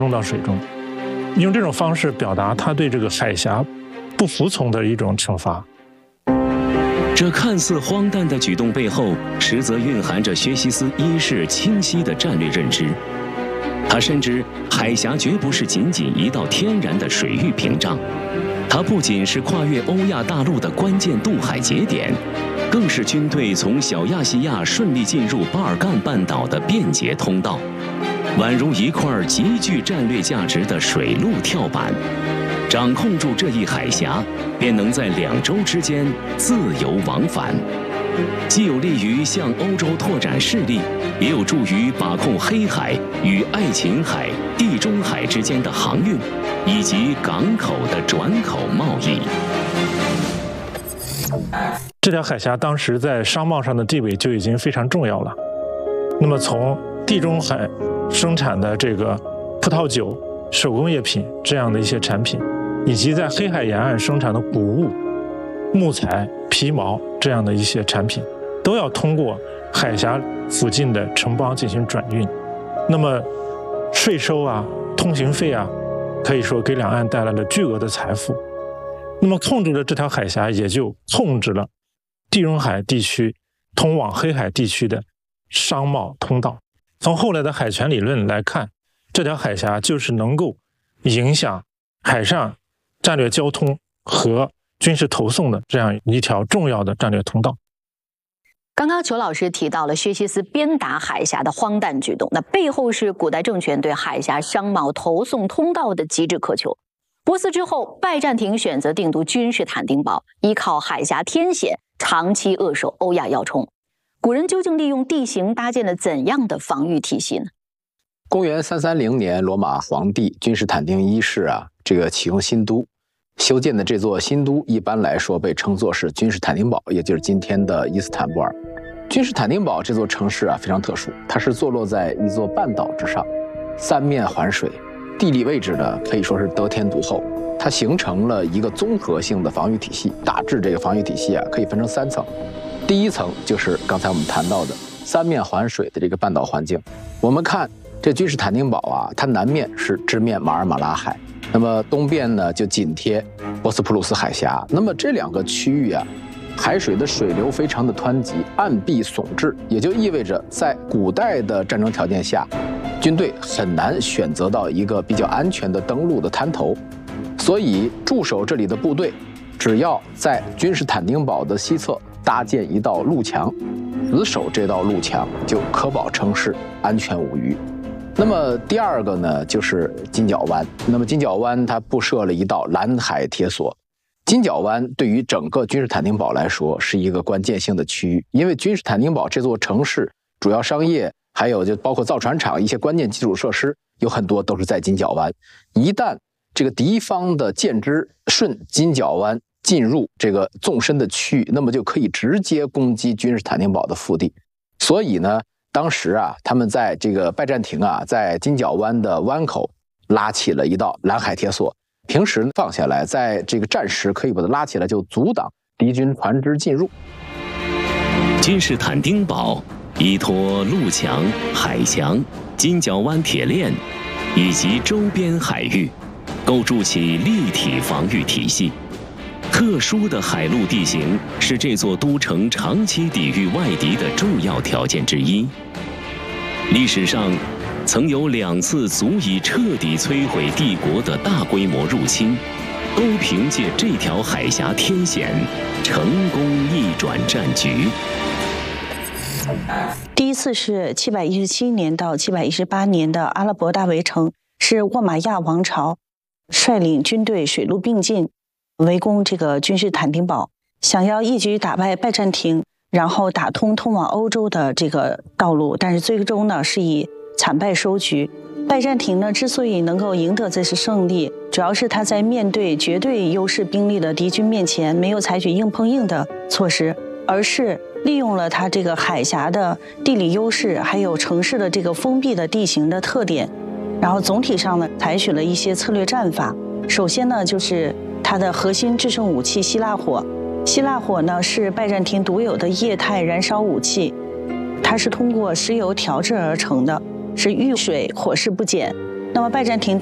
扔到水中，用这种方式表达他对这个海峡不服从的一种惩罚。 这看似荒诞的举动背后，实则蕴含着薛西斯一世清晰的战略认知。他深知海峡绝不是仅仅一道天然的水域屏障，它不仅是跨越欧亚大陆的关键渡海节点，更是军队从小亚细亚顺利进入巴尔干半岛的便捷通道，宛如一块极具战略价值的水陆跳板。掌控住这一海峡，便能在2洲之间自由往返，既有利于向欧洲拓展势力，也有助于把控黑海与爱琴海、地中海之间的航运，以及港口的转口贸易。 这条海峡当时在商贸上的地位就已经非常重要了。那么从地中海生产的这个葡萄酒、手工业品这样的一些产品，以及在黑海沿岸生产的谷物、木材、皮毛这样的一些产品，都要通过海峡附近的城邦进行转运。那么税收啊、通行费啊，可以说给两岸带来了巨额的财富。那么控制了这条海峡，也就控制了地中海地区通往黑海地区的商贸通道。从后来的海权理论来看，这条海峡就是能够影响海上战略交通和军事投送的这样一条重要的战略通道。 刚刚裘老师提到了薛西斯鞭打海峡的荒诞举动，那背后是古代政权对海峡商贸投送通道的极致渴求。波斯之后，拜占庭选择定都君士坦丁堡，依靠海峡天险长期扼守欧亚要冲。古人究竟利用地形搭建了怎样的防御体系呢？ 公元330年，罗马皇帝君士坦丁一世这个启用新都，修建的这座新都一般来说被称作是君士坦丁堡，也就是今天的伊斯坦布尔。君士坦丁堡这座城市非常特殊，它是坐落在一座半岛之上，三面环水，地理位置呢可以说是得天独厚。它形成了一个综合性的防御体系，大致这个防御体系可以分成3层。第一层就是刚才我们谈到的三面环水的这个半岛环境。我们看这君士坦丁堡它南面是直面马尔马拉海，那么东边呢就紧贴博斯普鲁斯海峡。那么这2个区域海水的水流非常的湍急，岸壁耸峙，也就意味着在古代的战争条件下，军队很难选择到一个比较安全的登陆的滩头。所以驻守这里的部队只要在君士坦丁堡的西侧搭建一道路墙，死守这道路墙就可保城市安全无虞。那么第2个呢，就是金角湾。那么金角湾它布设了一道蓝海铁索。金角湾对于整个君士坦丁堡来说是一个关键性的区域，因为君士坦丁堡这座城市主要商业，还有就包括造船厂一些关键基础设施，有很多都是在金角湾。一旦这个敌方的舰只顺金角湾进入这个纵深的区域，那么就可以直接攻击君士坦丁堡的腹地。所以呢，当时他们在这个拜占庭在金角湾的湾口拉起了一道蓝海铁索，平时放下来，在这个战时可以把它拉起来，就阻挡敌军船只进入。 君士坦丁堡依托路墙、海墙、金角湾铁链以及周边海域，构筑起立体防御体系。特殊的海陆地形是这座都城长期抵御外敌的重要条件之一。历史上曾有2次足以彻底摧毁帝国的大规模入侵，都凭借这条海峡天险成功逆转战局。 第一次是717年到718年的阿拉伯大围城，是沃玛亚王朝率领军队水陆并进围攻这个君士坦丁堡，想要一举打败拜占庭，然后打通通往欧洲的这个道路，但是最终呢是以惨败收局。拜占庭呢之所以能够赢得这次胜利，主要是他在面对绝对优势兵力的敌军面前没有采取硬碰硬的措施，而是利用了它这个海峡的地理优势，还有城市的这个封闭的地形的特点，然后总体上呢采取了一些策略战法。首先呢就是它的核心制胜武器希腊火。希腊火呢是拜占庭独有的液态燃烧武器，它是通过石油调制而成的，是遇水火势不减， 那么拜占庭